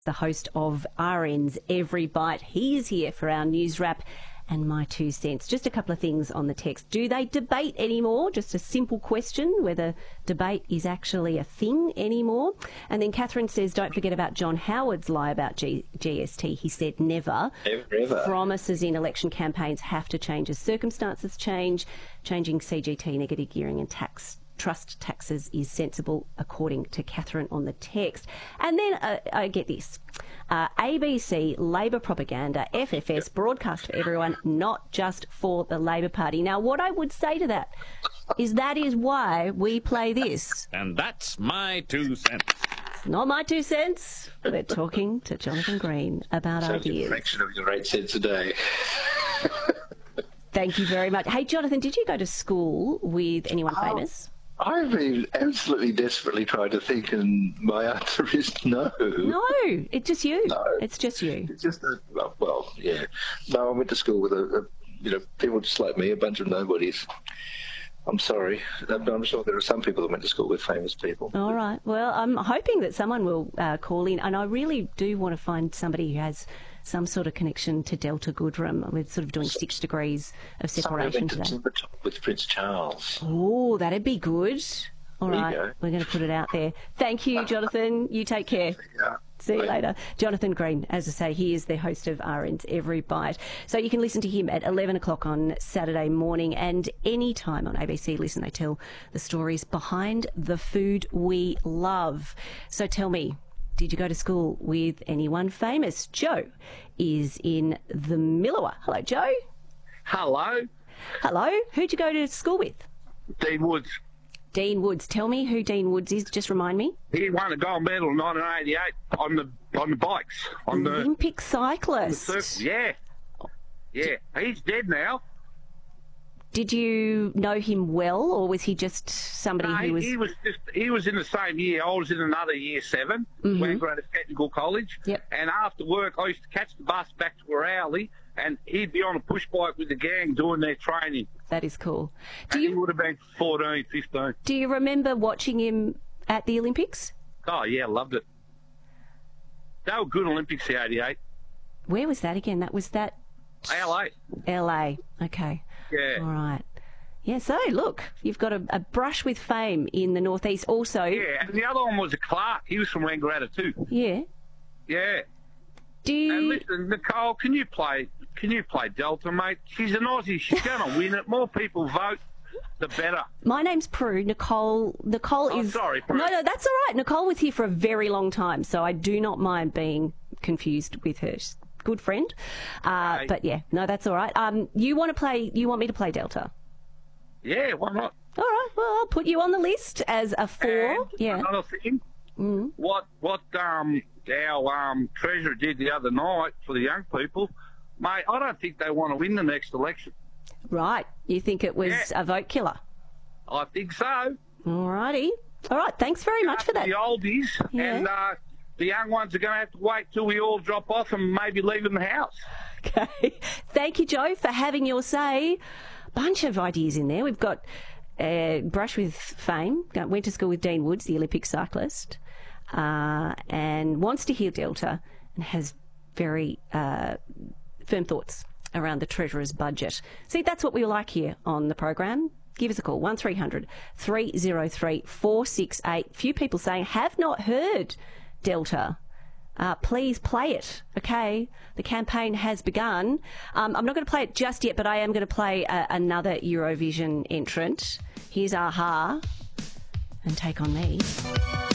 the host of RN's Every Bite. He is here for our news wrap and my 2 cents. Just a couple of things on the text. Do they debate anymore? Just a simple question, whether debate is actually a thing anymore. And then Catherine says, don't forget about John Howard's lie about GST. He said never. Never. Promises in election campaigns have to change as circumstances change. Changing CGT, negative gearing and trust taxes is sensible, according to Catherine on the text. And then I get this. ABC, Labor propaganda, FFS, broadcast for everyone, not just for the Labor Party. Now, what I would say to that is why we play this. And that's my 2 cents. Not my 2 cents. We're talking to Jonathan Green about ideas. A fraction of your 8 cents a day. Thank you very much. Hey, Jonathan, did you go to school with anyone famous? I've been absolutely desperately trying to think, and my answer is no. No, it's just you. No. It's just you. It's just yeah. No, I went to school with people just like me, a bunch of nobodies. I'm sorry. I'm sure there are some people that went to school with famous people. All right. Well, I'm hoping that someone will call in, and I really do want to find somebody who has some sort of connection to Delta Goodrem. We're sort of doing 6 degrees of separation today. With Prince Charles. Oh, that'd be good. All right. We're going to put it out there. Thank you, Jonathan. You take care. Yeah. See you later. Jonathan Green, as I say, he is the host of RN's Every Bite. So you can listen to him at 11 o'clock on Saturday morning, and any time on ABC Listen. They tell the stories behind the food we love. So tell me, did you go to school with anyone famous? Joe is in the Millawa. Hello, Joe. Hello. Hello. Who'd you go to school with? Dean Woods. Dean Woods. Tell me who Dean Woods is. Just remind me. He won a gold medal in 1988 on the bikes. On the Olympic cyclist. Yeah. He's dead now. Did you know him well, or was he just somebody who was... He was in the same year. I was in another year 7, Wangaratta Technical College. Yep. And after work, I used to catch the bus back to Warowli, and he'd be on a push bike with the gang doing their training. That is cool. He would have been 14, 15. Do you remember watching him at the Olympics? Oh, yeah, loved it. They were good Olympics, the 88. Where was that again? That was that... LA. LA, okay. Yeah. All right. Yeah, so look, you've got a brush with fame in the northeast also. Yeah, and the other one was a Clark. He was from Wangaratta too. Yeah. Yeah. And listen, Nicole, can you play Delta, mate? She's an Aussie. She's going to win it. More people vote, the better. My name's Prue. Nicole is... Sorry, Prue. No, that's all right. Nicole was here for a very long time, so I do not mind being confused with her. She's a good friend. But yeah, no, that's all right. You want me to play Delta? Yeah, why not? All right. Well, I'll put you on the list as a 4. And yeah. Another thing, what our treasurer did the other night for the young people, mate, I don't think they want to win the next election. Right. You think it was a vote killer? I think so. All righty. All right. Thanks very much for that. The oldies and the young ones are going to have to wait till we all drop off and maybe leave in the house. Okay. Thank you, Joe, for having your say. Bunch of ideas in there. We've got brush with fame. Went to school with Dean Woods, the Olympic cyclist, and wants to hear Delta and has very firm thoughts around the Treasurer's budget. See, that's what we like here on the program. Give us a call, 1300 303 468. Few people saying, have not heard Delta. Please play it, okay? The campaign has begun. I'm not going to play it just yet, but I am going to play another Eurovision entrant. Here's Aha and Take On Me.